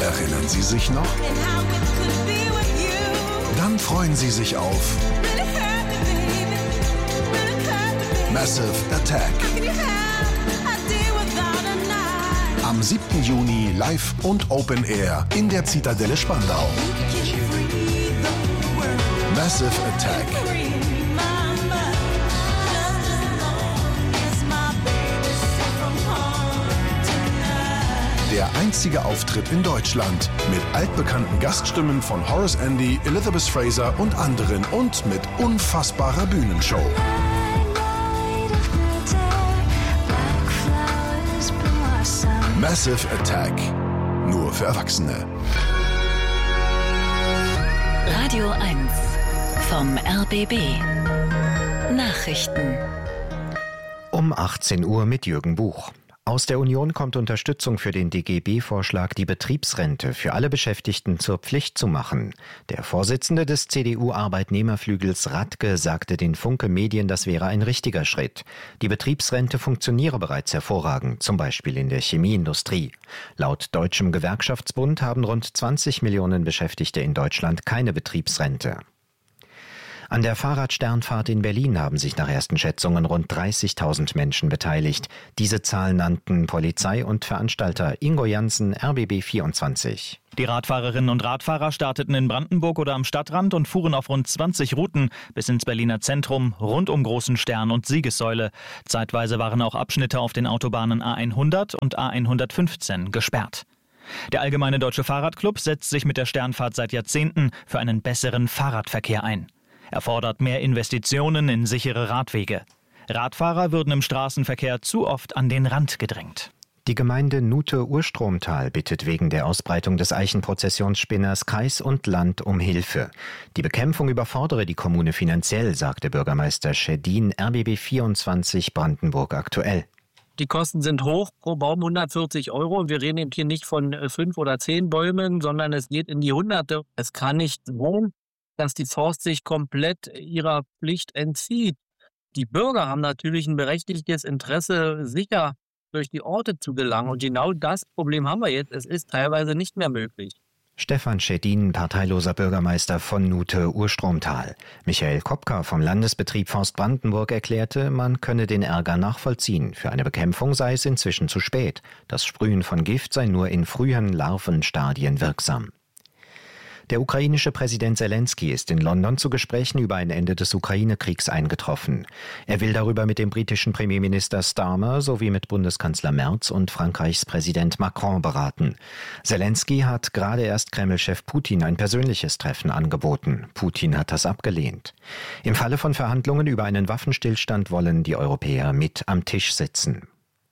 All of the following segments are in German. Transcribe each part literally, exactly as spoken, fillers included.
Erinnern Sie sich noch? Dann freuen Sie sich auf Massive Attack. Am siebten Juni live und Open Air in der Zitadelle Spandau. Massive Attack. Der einzige Auftritt in Deutschland mit altbekannten Gaststimmen von Horace Andy, Elizabeth Fraser und anderen und mit unfassbarer Bühnenshow. Massive Attack. Nur für Erwachsene. Radio eins vom R B B. Nachrichten. Um achtzehn Uhr mit Jürgen Buch. Aus der Union kommt Unterstützung für den D G B-Vorschlag, die Betriebsrente für alle Beschäftigten zur Pflicht zu machen. Der Vorsitzende des C D U-Arbeitnehmerflügels Radke sagte den Funke Medien, das wäre ein richtiger Schritt. Die Betriebsrente funktioniere bereits hervorragend, zum Beispiel in der Chemieindustrie. Laut Deutschem Gewerkschaftsbund haben rund zwanzig Millionen Beschäftigte in Deutschland keine Betriebsrente. An der Fahrradsternfahrt in Berlin haben sich nach ersten Schätzungen rund dreißigtausend Menschen beteiligt. Diese Zahl nannten Polizei und Veranstalter. Ingo Jansen, R B B vierundzwanzig. Die Radfahrerinnen und Radfahrer starteten in Brandenburg oder am Stadtrand und fuhren auf rund zwanzig Routen bis ins Berliner Zentrum, rund um Großen Stern und Siegessäule. Zeitweise waren auch Abschnitte auf den Autobahnen A hundert und A hundertfünfzehn gesperrt. Der Allgemeine Deutsche Fahrradclub setzt sich mit der Sternfahrt seit Jahrzehnten für einen besseren Fahrradverkehr ein. Er fordert mehr Investitionen in sichere Radwege. Radfahrer würden im Straßenverkehr zu oft an den Rand gedrängt. Die Gemeinde Nuthe-Urstromtal bittet wegen der Ausbreitung des Eichenprozessionsspinners Kreis und Land um Hilfe. Die Bekämpfung überfordere die Kommune finanziell, sagte Bürgermeister Schedin, R B B vierundzwanzig Brandenburg aktuell. Die Kosten sind hoch, pro Baum hundertvierzig Euro. Und wir reden eben hier nicht von fünf oder zehn Bäumen, sondern es geht in die Hunderte. Es kann nicht sein, dass die Forst sich komplett ihrer Pflicht entzieht. Die Bürger haben natürlich ein berechtigtes Interesse, sicher durch die Orte zu gelangen. Und genau das Problem haben wir jetzt. Es ist teilweise nicht mehr möglich. Stefan Schedin, parteiloser Bürgermeister von Nuthe-Urstromtal. Michael Kopka vom Landesbetrieb Forst Brandenburg erklärte, man könne den Ärger nachvollziehen. Für eine Bekämpfung sei es inzwischen zu spät. Das Sprühen von Gift sei nur in frühen Larvenstadien wirksam. Der ukrainische Präsident Zelensky ist in London zu Gesprächen über ein Ende des Ukraine-Kriegs eingetroffen. Er will darüber mit dem britischen Premierminister Starmer sowie mit Bundeskanzler Merz und Frankreichs Präsident Macron beraten. Zelensky hat gerade erst Kreml-Chef Putin ein persönliches Treffen angeboten. Putin hat das abgelehnt. Im Falle von Verhandlungen über einen Waffenstillstand wollen die Europäer mit am Tisch sitzen.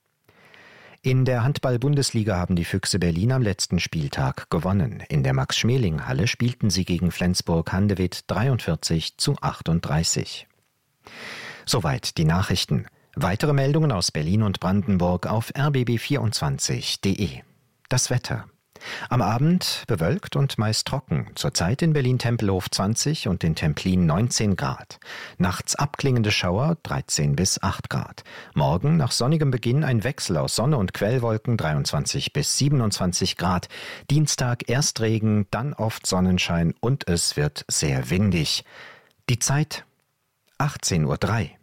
In der Handball-Bundesliga haben die Füchse Berlin am letzten Spieltag gewonnen. In der Max-Schmeling-Halle spielten sie gegen Flensburg-Handewitt dreiundvierzig zu achtunddreißig. Soweit die Nachrichten. Weitere Meldungen aus Berlin und Brandenburg auf r b b vierundzwanzig punkt d e. Das Wetter. Am Abend bewölkt und meist trocken. Zurzeit in Berlin-Tempelhof zwanzig und in Templin neunzehn Grad. Nachts abklingende Schauer dreizehn bis acht Grad. Morgen nach sonnigem Beginn ein Wechsel aus Sonne und Quellwolken dreiundzwanzig bis siebenundzwanzig Grad. Dienstag erst Regen, dann oft Sonnenschein und es wird sehr windig. Die Zeit achtzehn Uhr drei.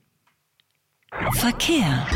Verkehr.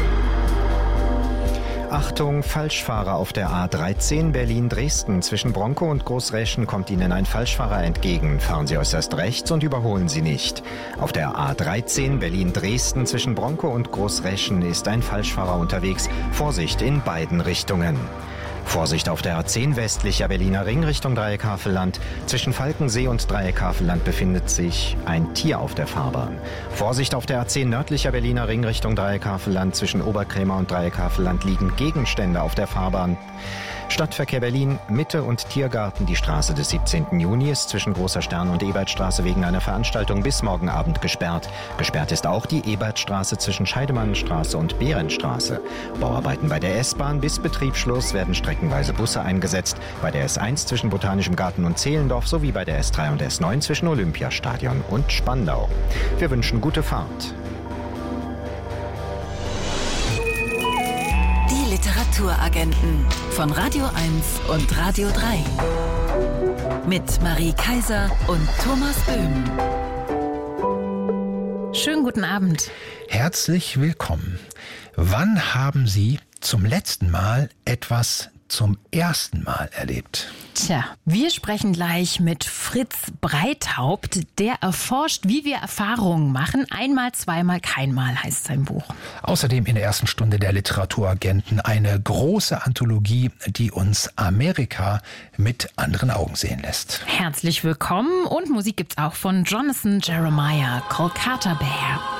Achtung, Falschfahrer auf der A dreizehn Berlin-Dresden. Zwischen Bronkow und Großräschen kommt Ihnen ein Falschfahrer entgegen. Fahren Sie äußerst rechts und überholen Sie nicht. Auf der A dreizehn Berlin-Dresden zwischen Bronkow und Großräschen ist ein Falschfahrer unterwegs. Vorsicht in beiden Richtungen. Vorsicht auf der A zehn westlicher Berliner Ring Richtung Dreieck-Havelland. Zwischen Falkensee und Dreieck-Havelland befindet sich ein Tier auf der Fahrbahn. Vorsicht auf der A zehn nördlicher Berliner Ring Richtung Dreieck-Havelland. Zwischen Oberkrämer und Dreieck-Havelland liegen Gegenstände auf der Fahrbahn. Stadtverkehr Berlin, Mitte und Tiergarten. Die Straße des siebzehnten Juni ist zwischen Großer Stern und Ebertstraße wegen einer Veranstaltung bis morgen Abend gesperrt. Gesperrt ist auch die Ebertstraße zwischen Scheidemannstraße und Behrenstraße. Bauarbeiten bei der S-Bahn bis Betriebsschluss werden streckenweise Busse eingesetzt. Bei der S eins zwischen Botanischem Garten und Zehlendorf sowie bei der S drei und S neun zwischen Olympiastadion und Spandau. Wir wünschen gute Fahrt. Die Literatur. Literaturagenten von Radio eins und Radio drei. Mit Marie Kaiser und Thomas Böhm. Schönen guten Abend. Herzlich willkommen. Wann haben Sie zum letzten Mal etwas zum ersten Mal erlebt? Tja, wir sprechen gleich mit Fritz Breithaupt. Der erforscht, wie wir Erfahrungen machen. Einmal, zweimal, keinmal heißt sein Buch. Außerdem in der ersten Stunde der Literaturagenten eine große Anthologie, die uns Amerika mit anderen Augen sehen lässt. Herzlich willkommen und Musik gibt's auch von Jonathan Jeremiah, Kolkata Bear.